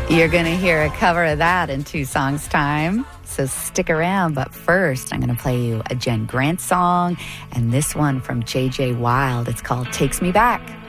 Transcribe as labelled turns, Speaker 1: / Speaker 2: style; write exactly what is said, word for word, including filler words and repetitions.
Speaker 1: You're going to hear a cover of that in two songs' time, so stick around. But first, I'm going to play you a Jen Grant song, and this one from J J Wild. It's called Takes Me Back.